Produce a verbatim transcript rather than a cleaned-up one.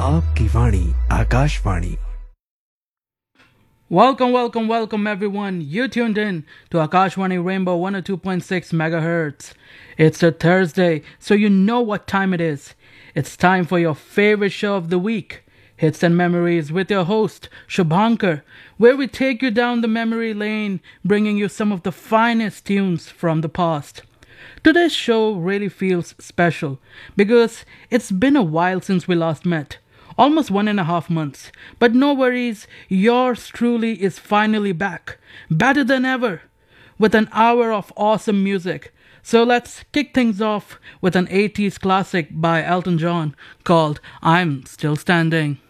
आपकी वाणी Akashvani. Welcome, welcome, welcome everyone. You tuned in to Akashwani Rainbow one oh two point six megahertz. It's a Thursday, so you know what time it is. It's time for your favorite show of the week, Hits and Memories with your host, Shubhankar, where we take you down the memory lane, bringing you some of the finest tunes from the past. Today's show really feels special because it's been a while since we last met. Almost one and a half months. But no worries, yours truly is finally back. Better than ever. With an hour of awesome music. So let's kick things off with an eighties classic by Elton John called I'm Still Standing.